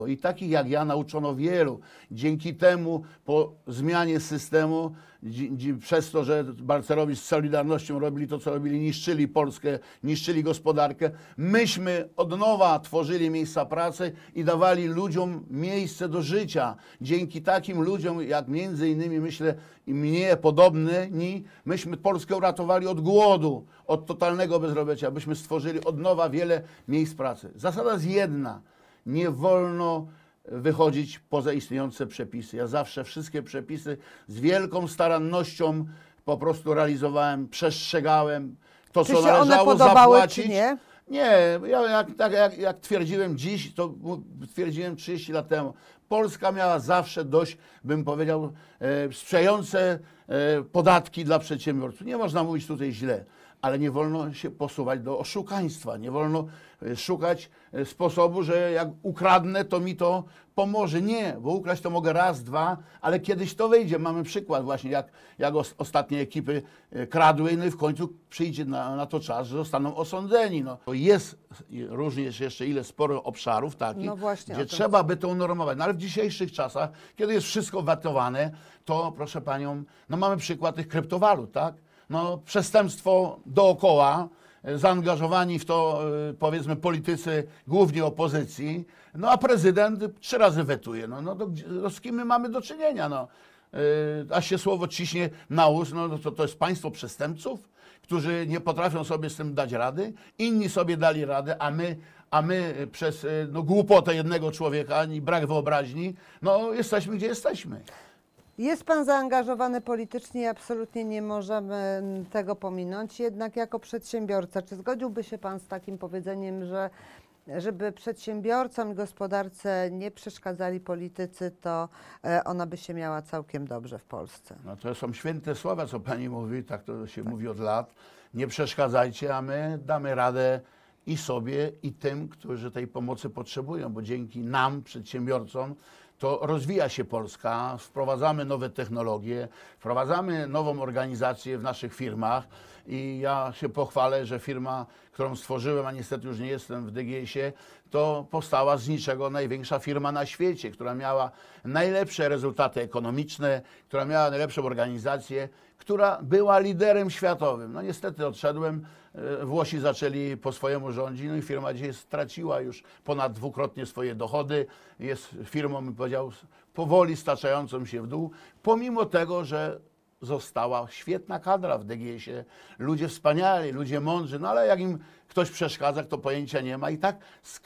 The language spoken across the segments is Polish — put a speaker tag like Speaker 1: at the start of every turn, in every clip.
Speaker 1: I takich jak ja nauczono wielu. Dzięki temu, po zmianie systemu, przez to, że Balcerowicz z Solidarnością robili to, co robili, niszczyli Polskę, niszczyli gospodarkę, myśmy od nowa tworzyli miejsca pracy i dawali ludziom miejsce do życia. Dzięki takim ludziom, jak między innymi, myślę, i mnie podobni, myśmy Polskę uratowali od głodu, od totalnego bezrobocia, byśmy stworzyli od nowa wiele miejsc pracy. Zasada jest jedna. Nie wolno wychodzić poza istniejące przepisy. Ja zawsze wszystkie przepisy z wielką starannością po prostu realizowałem, przestrzegałem to,
Speaker 2: Czy
Speaker 1: co
Speaker 2: się
Speaker 1: należało
Speaker 2: one podobały,
Speaker 1: zapłacić.
Speaker 2: czy nie?
Speaker 1: Nie, ja jak twierdziłem dziś, to twierdziłem 30 lat temu. Polska miała zawsze dość, bym powiedział, sprzyjające podatki dla przedsiębiorców. Nie można mówić tutaj źle, ale nie wolno się posuwać do oszukaństwa. Nie wolno szukać sposobu, że jak ukradnę, to mi to pomoże. Nie, bo ukraść to mogę raz, dwa, ale kiedyś to wyjdzie. Mamy przykład właśnie, jak ostatnie ekipy kradły, no i w końcu przyjdzie na to czas, że zostaną osądzeni. No, jest również jeszcze sporo obszarów takich,
Speaker 2: No właśnie,
Speaker 1: gdzie trzeba by to unormować. No ale w dzisiejszych czasach, kiedy jest wszystko watowane, to proszę panią, no mamy przykład tych kryptowalut, tak? No, przestępstwo dookoła, zaangażowani w to, powiedzmy, politycy, głównie opozycji, no a prezydent 3 razy wetuje. No z kim my mamy do czynienia? No? A się słowo ciśnie na ust, no to jest państwo przestępców, którzy nie potrafią sobie z tym dać rady, inni sobie dali radę, a my przez głupotę jednego człowieka i brak wyobraźni, no jesteśmy gdzie jesteśmy.
Speaker 2: Jest pan zaangażowany politycznie i absolutnie nie możemy tego pominąć. Jednak jako przedsiębiorca, czy zgodziłby się pan z takim powiedzeniem, że żeby przedsiębiorcom i gospodarce nie przeszkadzali politycy, to ona by się miała całkiem dobrze w Polsce?
Speaker 1: No to są święte słowa, co pani mówi, tak to się mówi od lat. Nie przeszkadzajcie, a my damy radę i sobie, i tym, którzy tej pomocy potrzebują, bo dzięki nam, przedsiębiorcom, to rozwija się Polska, wprowadzamy nowe technologie, wprowadzamy nową organizację w naszych firmach i ja się pochwalę, że firma, którą stworzyłem, a niestety już nie jestem w DGS-ie, to powstała z niczego największa firma na świecie, która miała najlepsze rezultaty ekonomiczne, która miała najlepszą organizację, która była liderem światowym. No niestety odszedłem, Włosi zaczęli po swojemu rządzić, no i firma dzisiaj straciła już ponad dwukrotnie swoje dochody. Jest firmą, bym powiedział, powoli staczającą się w dół, pomimo tego, że została świetna kadra w DGS-ie, ludzie wspaniali, ludzie mądrzy, no ale jak im ktoś przeszkadza, kto pojęcia nie ma i tak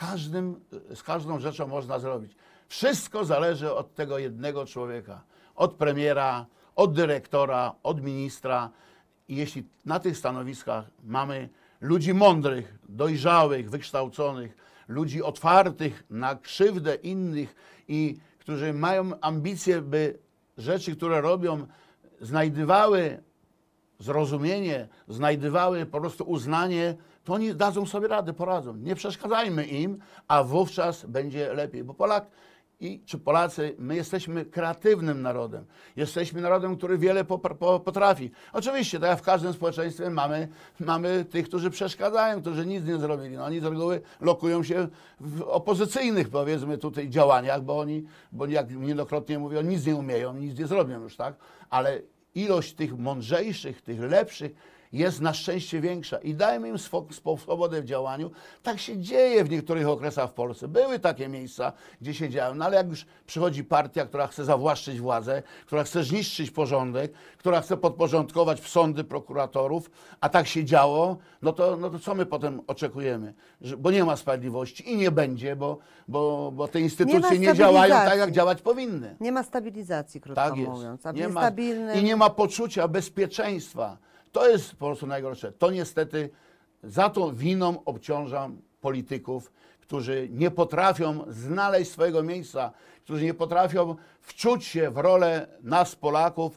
Speaker 1: z każdą rzeczą można zrobić. Wszystko zależy od tego jednego człowieka, od premiera, od dyrektora, od ministra. I jeśli na tych stanowiskach mamy ludzi mądrych, dojrzałych, wykształconych, ludzi otwartych na krzywdę innych i którzy mają ambicje, by rzeczy, które robią, znajdywały zrozumienie, znajdywały po prostu uznanie, to oni dadzą sobie radę, poradzą. Nie przeszkadzajmy im, a wówczas będzie lepiej. Bo czy Polacy, my jesteśmy kreatywnym narodem. Jesteśmy narodem, który wiele potrafi. Oczywiście, tak jak w każdym społeczeństwie mamy tych, którzy przeszkadzają, którzy nic nie zrobili. No, oni z reguły lokują się w opozycyjnych, powiedzmy, tutaj działaniach, bo jak niejednokrotnie mówią, nic nie umieją, nic nie zrobią już, tak? Ale ilość tych mądrzejszych, tych lepszych jest na szczęście większa i dajmy im swobodę w działaniu. Tak się dzieje w niektórych okresach w Polsce. Były takie miejsca, gdzie się działo, no ale jak już przychodzi partia, która chce zawłaszczyć władzę, która chce zniszczyć porządek, która chce podporządkować w sądy prokuratorów, a tak się działo, no to co my potem oczekujemy? Bo nie ma sprawiedliwości i nie będzie, bo te instytucje nie działają tak, jak działać powinny.
Speaker 2: Nie ma stabilizacji, krótko
Speaker 1: Tak jest.
Speaker 2: mówiąc. A w
Speaker 1: Nie ma,
Speaker 2: niestabilnym...
Speaker 1: I nie ma poczucia bezpieczeństwa. To jest po prostu najgorsze. To niestety za to winą obciążam polityków, którzy nie potrafią znaleźć swojego miejsca, którzy nie potrafią wczuć się w rolę nas, Polaków,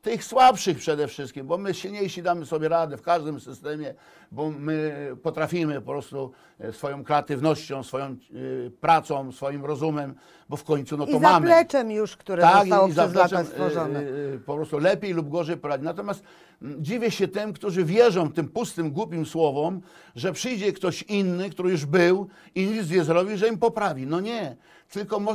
Speaker 1: tych słabszych przede wszystkim, bo my silniejsi damy sobie radę w każdym systemie, bo my potrafimy po prostu swoją kreatywnością, swoją pracą, swoim rozumem, bo w końcu no to
Speaker 2: I
Speaker 1: mamy.
Speaker 2: zapleczem już, które zostało przez lata stworzone.
Speaker 1: Po prostu lepiej lub gorzej poradzi. Natomiast dziwię się tym, którzy wierzą tym pustym, głupim słowom, że przyjdzie ktoś inny, który już był i nic nie zrobi, że im poprawi. No nie, tylko